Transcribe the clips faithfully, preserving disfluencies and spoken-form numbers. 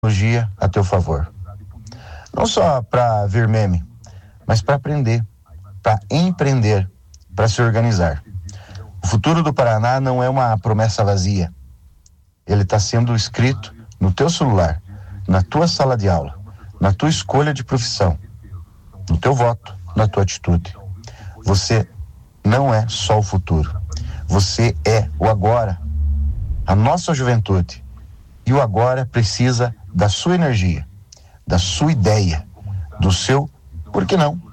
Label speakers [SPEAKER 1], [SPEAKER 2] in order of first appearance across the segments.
[SPEAKER 1] tecnologia a teu favor. Não só para ver meme, mas para aprender, para empreender, para se organizar. O futuro do Paraná não é uma promessa vazia. Ele está sendo escrito no teu celular, na tua sala de aula, na tua escolha de profissão, no teu voto, na tua atitude. Você não é só o futuro. Você é o agora. A nossa juventude e o agora precisa da sua energia, da sua ideia, do seu por que não?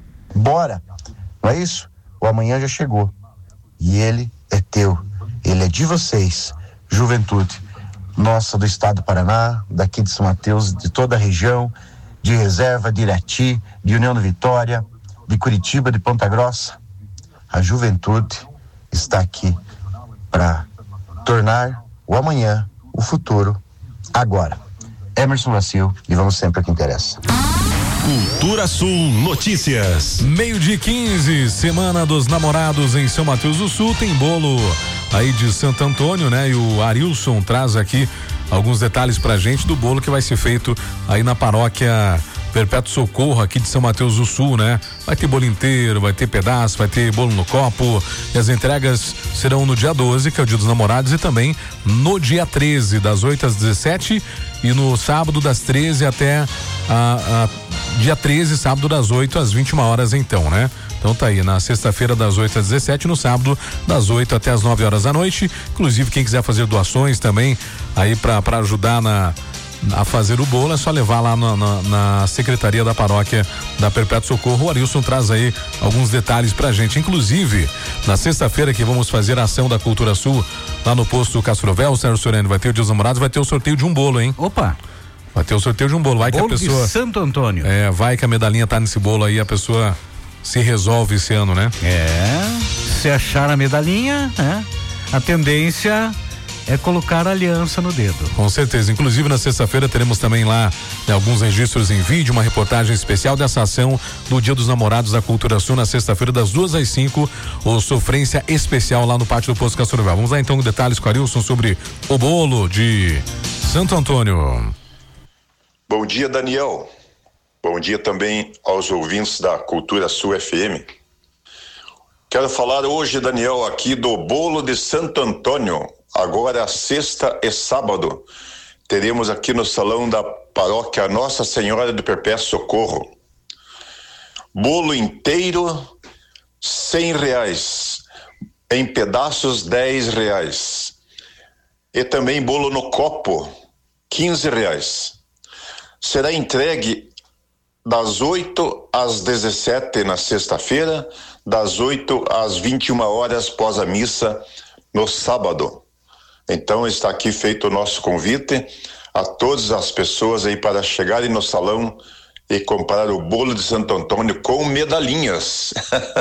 [SPEAKER 1] Bora! Não é isso? O amanhã já chegou. E ele é teu. Ele é de vocês, juventude. Nossa, do estado do Paraná, daqui de São Mateus, de toda a região, de Reserva, de Irati, de União da Vitória, de Curitiba, de Ponta Grossa. A juventude está aqui para tornar o amanhã, o futuro, agora. Emerson Vacil, e vamos sempre ao que interessa.
[SPEAKER 2] Cultura Sul Notícias.
[SPEAKER 3] Meio-dia quinze, Semana dos Namorados em São Mateus do Sul, tem bolo aí de Santo Antônio, né? E o Arilson traz aqui alguns detalhes pra gente do bolo que vai ser feito aí na paróquia Perpétuo Socorro aqui de São Mateus do Sul, né? Vai ter bolo inteiro, vai ter pedaço, vai ter bolo no copo, e as entregas serão no dia doze, que é o dia dos namorados, e também no dia treze, das oito às dezessete, e no sábado das treze até a, a dia treze, sábado das oito às vinte e uma horas, então, né? Então tá aí, na sexta-feira das oito às dezessete, no sábado das oito até as nove horas da noite. Inclusive, quem quiser fazer doações também aí pra, pra ajudar na a fazer o bolo, é só levar lá na, na, na Secretaria da Paróquia da Perpétuo Socorro. O Arilson traz aí alguns detalhes pra gente. Inclusive, na sexta-feira que vamos fazer a ação da Cultura Sul lá no posto Castrovel, o Sérgio Sorani, vai ter o Dia dos Namorados, vai ter o sorteio de um bolo, hein?
[SPEAKER 4] Opa!
[SPEAKER 3] Vai ter o sorteio de um bolo. Vai
[SPEAKER 4] bolo
[SPEAKER 3] que a pessoa.
[SPEAKER 4] De Santo Antônio.
[SPEAKER 3] É, vai que a medalhinha tá nesse bolo aí, a pessoa se resolve esse ano, né?
[SPEAKER 4] É. Se achar a medalhinha, né? A tendência é colocar a aliança no dedo.
[SPEAKER 3] Com certeza. Inclusive, na sexta-feira teremos também lá, né, alguns registros em vídeo, uma reportagem especial dessa ação do Dia dos Namorados da Cultura Sul, na sexta-feira, das duas às cinco, ou sofrência especial lá no pátio do Posto Castrovel. Vamos lá então, detalhes com o Arilson sobre o bolo de Santo Antônio.
[SPEAKER 5] Bom dia, Daniel. Bom dia também aos ouvintes da Cultura Sul F M. Quero falar hoje, Daniel, aqui do bolo de Santo Antônio. Agora, sexta e sábado, teremos aqui no salão da paróquia Nossa Senhora do Perpétuo Socorro. Bolo inteiro, cem reais. Em pedaços, dez reais. E também bolo no copo, quinze reais. Será entregue das oito às dezessete na sexta-feira, das oito às vinte e uma horas pós a missa no sábado. Então está aqui feito o nosso convite a todas as pessoas aí para chegarem no salão e comprar o bolo de Santo Antônio com medalhinhas.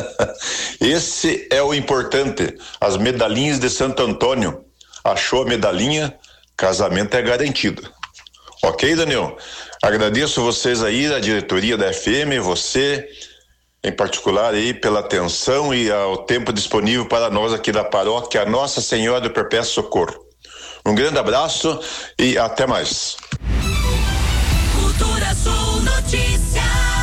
[SPEAKER 5] Esse é o importante, as medalhinhas de Santo Antônio. Achou a medalhinha, casamento é garantido. Ok, Daniel? Agradeço vocês aí, a diretoria da F M, você em particular aí pela atenção e ao tempo disponível para nós aqui da paróquia Nossa Senhora do Perpétuo Socorro. Um grande abraço e até mais.
[SPEAKER 2] Cultura Sul Notícias.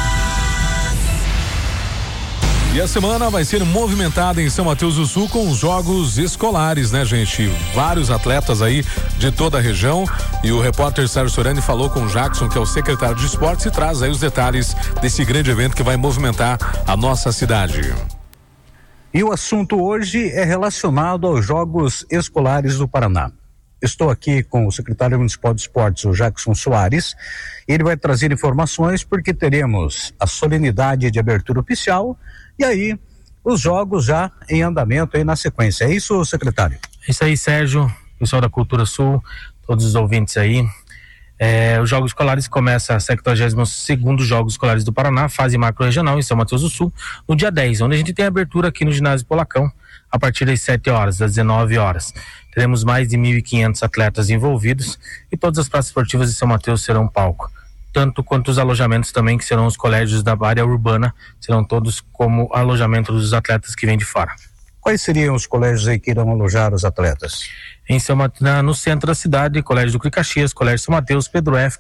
[SPEAKER 3] E a semana vai ser movimentada em São Mateus do Sul com os jogos escolares, né, gente? Vários atletas aí de toda a região, e o repórter Sérgio Sorani falou com o Jackson, que é o secretário de esportes, e traz aí os detalhes desse grande evento que vai movimentar a nossa cidade.
[SPEAKER 4] E o assunto hoje é relacionado aos Jogos Escolares do Paraná. Estou aqui com o secretário municipal de esportes, o Jackson Soares. Ele vai trazer informações porque teremos a solenidade de abertura oficial e aí os jogos já em andamento aí na sequência. É isso, secretário?
[SPEAKER 6] É isso aí, Sérgio, pessoal da Cultura Sul, todos os ouvintes aí. É, os Jogos Escolares começam a setenta e segundo Jogos Escolares do Paraná, fase macro-regional em São Mateus do Sul, no dia dez, onde a gente tem abertura aqui no ginásio Polacão, a partir das sete horas, das dezenove horas. Teremos mais de mil e quinhentos atletas envolvidos e todas as praças esportivas de São Mateus serão palco. Tanto quanto os alojamentos também, que serão os colégios da área urbana, serão todos como alojamento dos atletas que vêm de fora.
[SPEAKER 4] Quais seriam os colégios aí que irão alojar os atletas?
[SPEAKER 6] Em São Mateus, no centro da cidade, Colégio do Caxias, Colégio São Mateus, Pedro F,